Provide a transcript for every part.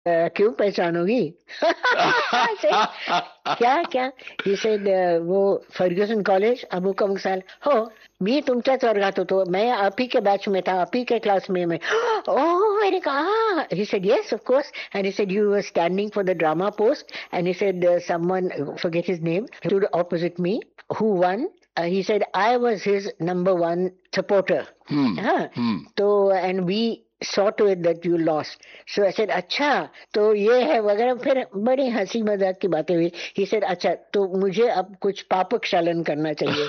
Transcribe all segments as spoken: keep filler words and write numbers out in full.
"Uh, क्यों पहचानोगी?" I said, क्या क्या? He said, "Uh, वो फर्ग्यूसन कॉलेज अमुक अमुक साल हो, मी तुमच्याच वर्गात होतो, मैं आप ही के बैच में था, आप ही के क्लास में मैं." Oh, मैंने कहा. He said, "Yes, of course." And he said, "You were standing for the drama post." And he said, uh, someone, forget his name, stood opposite me. Who won? Uh, he said, "I was his number one supporter." Hmm. हाँ, Hmm. तो and we saw to it that you lost. So I said, अच्छा तो ये है वगैरह. फिर बड़ी हंसी मजाक की बातें हुई. He said, अच्छा तो मुझे अब कुछ पाप क्षालन करना चाहिए.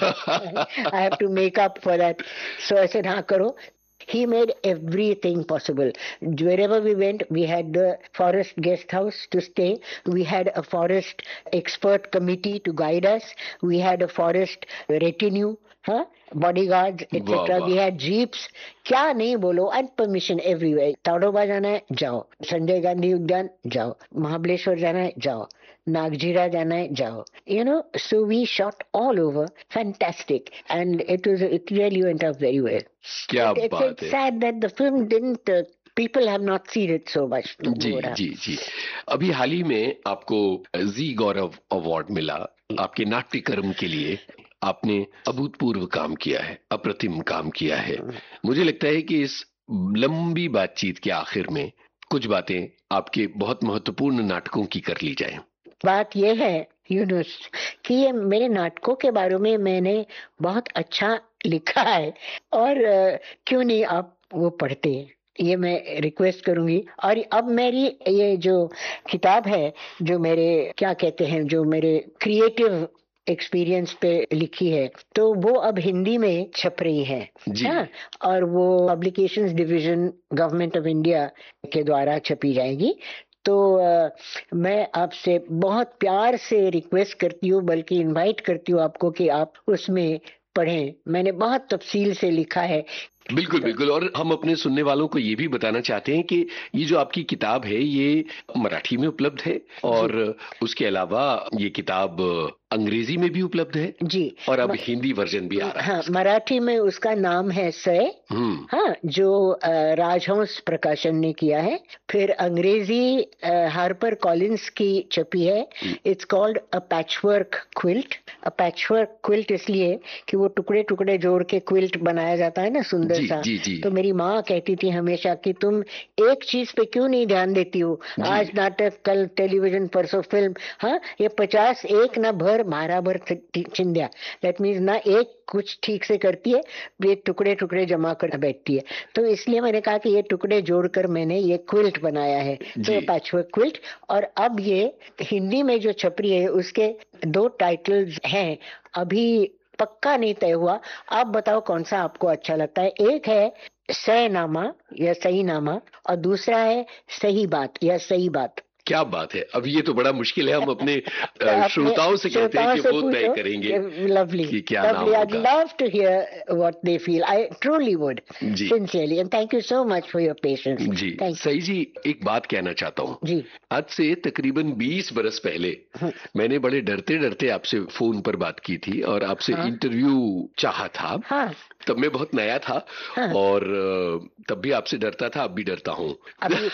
I have to make up for that. So I said, हाँ करो. He made everything possible. Wherever we went, we had the forest guest house to stay. We had a forest expert committee to guide us. We had a forest retinue, huh? Bodyguards, वाह et cetera. वाह. We had jeeps. क्या नहीं बोलो, and permission everywhere. Tadoba जाना है जाओ, संजय गांधी उद्यान जाओ, महाबलेश्वर जाना है जाओ, नागजीरा जाना है जाओ. You know, so we shot all over. Fantastic, and it was it really went out very well. क्या It, it's बात it's है. sad that the film didn't. Uh, people have not seen it so much. Ji Bora. जी जी. अभी हाल ही में आपको जी गौरव award मिला आपके नाट्य कर्म के लिए. आपने अभूतपूर्व काम किया है, अप्रतिम काम किया है. मुझे लगता है कि इस लंबी बातचीत के आखिर में कुछ बातें आपके बहुत महत्वपूर्ण नाटकों की कर ली जाएं. बात यह है यूनुस कि ये मेरे नाटकों के बारे में मैंने बहुत अच्छा लिखा है, और अ, क्यों नहीं आप वो पढ़ते हैं, ये मैं रिक्वेस्ट करूंगी. और अब मेरी ये जो किताब है, जो मेरे क्या कहते हैं, जो मेरे क्रिएटिव एक्सपीरियंस पे लिखी है, तो वो अब हिंदी में छप रही है. जी. हाँ, और वो publications division government of India के द्वारा छपी जाएगी. तो अ, मैं आपसे बहुत प्यार से रिक्वेस्ट करती हूँ, बल्कि इनवाइट करती हूँ आपको कि आप उसमें पढ़ें. मैंने बहुत तफसील से लिखा है. बिल्कुल बिल्कुल. और हम अपने सुनने वालों को ये भी बताना चाहते हैं कि ये जो आपकी किताब है ये मराठी में उपलब्ध है, और उसके अलावा ये किताब अंग्रेजी में भी उपलब्ध है जी, और अब म- हिंदी वर्जन भी आ रहा है. हाँ, मराठी में उसका नाम है सय. हम्म. हाँ, जो अ, राजहंस प्रकाशन ने किया है. फिर अंग्रेजी हार्पर कॉलिंस की छपी है. It's called a patchwork quilt. A patchwork quilt इसलिए कि वो टुकड़े टुकड़े जोड़ के क्विल्ट बनाया जाता है ना, सुंदर जी सा. जी जी. तो मेरी माँ कहती थी हमेशा कि तुम एक चीज पे क्यों नहीं ध्यान देती हो, आज नाटक, कल टेलीविजन, परसों फिल्म. हाँ, ये पचास एक ना भर मारा भर चिंध्या. दैट मीन्स ना एक कुछ ठीक से करती है, ये टुकड़े टुकड़े जमा कर बैठती है. तो इसलिए मैंने कहा कि ये टुकड़े जोड़कर मैंने ये क्विल्ट बनाया है, तो पैचवर्क क्विल्ट. और अब ये हिंदी में जो छप रही है उसके दो टाइटल्स हैं, अभी पक्का नहीं तय हुआ. आप बताओ कौन सा आपको अच्छा लगता है. एक है सही नामा या सही नामा, और दूसरा है सही बात या सही बात. क्या बात है. अब ये तो बड़ा मुश्किल है. हम अपने तो अ, अपने श्रोताओं से कहते हैं श्रोताओं कि से वो तय पूछो. करेंगे लवली, कि क्या नाम लवली. I'd होगा. love to hear what they feel. I truly would, ji sincerely, and thank you so much for your patience. Ji. Thank you. सही जी, एक बात कहना चाहता हूँ. जी. आज से तकरीबन बीस बरस पहले मैंने बड़े डरते डरते आपसे फोन पर बात की थी और आपसे हाँ. इंटरव्यू चाहा था. हाँ. तब मैं बहुत नया था. हाँ. और अ, तब भी आपसे डरता था, अब भी डरता हूँ. अभी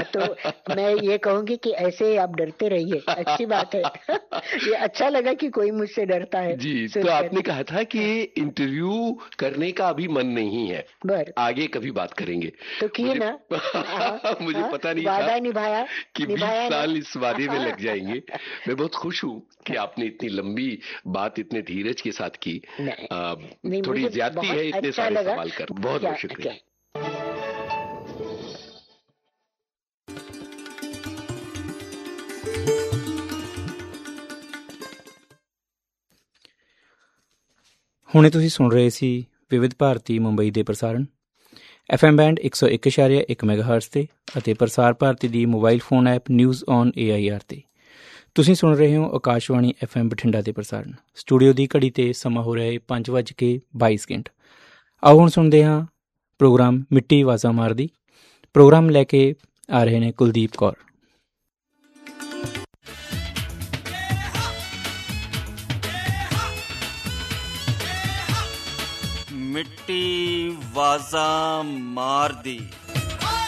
तो मैं ये कहूंगी कि ऐसे ही आप डरते रहिए, अच्छी बात है. ये अच्छा लगा कि कोई मुझसे डरता है. जी. तो सुनकर. आपने कहा था कि इंटरव्यू करने का अभी मन नहीं है, बर आगे कभी बात करेंगे. तो किए मुझे- ना. हाँ, मुझे हाँ, पता नहीं वादा था निभाया कि बीस निभाया ना. साल इस वादे में लग जाएंगे. मैं बहुत खुश हूँ कि आपने इतनी लंबी बात इतने धीरज के साथ की. नहीं, आ, नहीं, थोड़ी मुझे ज्यादती बहुत है इतने अच्छा सारे लगा. सवाल कर. बहुत क्या- बहुत शुक्रिया. क्या- ਹੁਣੇ ਤੁਸੀਂ ਸੁਣ ਰਹੇ ਸੀ ਵਿਵਿਧ ਭਾਰਤੀ ਮੁੰਬਈ ਦੇ ਪ੍ਰਸਾਰਣ ਐਫ ਐਮ ਬੈਂਡ ਇੱਕ ਸੌ ਇੱਕ ਇਸ਼ਾਰੀਆ ਇੱਕ ਮੈਗਾਹਰਟਜ਼ 'ਤੇ ਅਤੇ ਪ੍ਰਸਾਰ ਭਾਰਤੀ ਦੀ mobile phone app news on A I R 'ਤੇ. ਤੁਸੀਂ ਸੁਣ ਰਹੇ ਹੋ ਆਕਾਸ਼ਵਾਣੀ ਐਫ ਐਮ ਬਠਿੰਡਾ ਦੇ ਪ੍ਰਸਾਰਣ. ਸਟੂਡੀਓ ਦੀ ਘੜੀ 'ਤੇ ਸਮਾਂ ਹੋ ਰਿਹਾ ਹੈ ਪੰਜ ਵੱਜ ਕੇ ਬਾਈ ਸਕਿੰਟ. ਆਓ ਹੁਣ ਸੁਣਦੇ ਹਾਂ ਪ੍ਰੋਗਰਾਮ ਮਿੱਟੀ ਆਵਾਜ਼ਾਂ ਮਾਰਦੀ. ਪ੍ਰੋਗਰਾਮ ਲੈ ਕੇ ਆ ਰਹੇ ਨੇ ਕੁਲਦੀਪ ਕੌਰ. ਮਿੱਟੀ ਵਾਜ਼ਾਂ ਮਾਰਦੀ.